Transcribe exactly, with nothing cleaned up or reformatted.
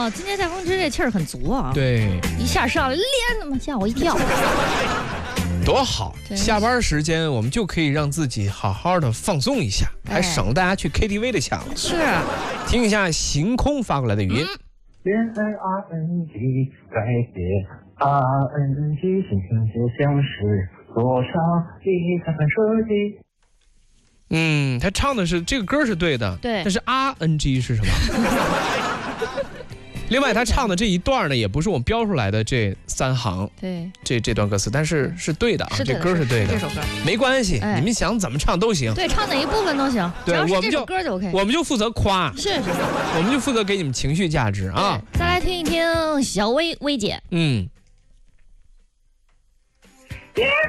哦，今天戴风之这气儿很足啊。 对， 一下上来连他妈吓我一跳。 多好！下班时间我们就可以让自己好好的放松一下， 哎、 还省大家去 K T V 的钱了。 是， 听一下星空发过来的语音。 恋爱 R N G 改变 R N G 心情就像是多少一看看手机。 嗯，他唱的是这个歌是对的， 对， 但是 R N G 是什么？另外，他唱的这一段呢，也不是我们标出来的这三行， 对， 这这段歌词，但是是对的啊， 是这歌是对的， 这首歌没关系， 哎、 你们想怎么唱都行， 对，唱哪一部分都行， 对， 只要是我们就歌就 OK， 我们就负责夸， 是是是， 我们就负责给你们情绪价值啊。 再来听一听小薇薇姐， 嗯。 别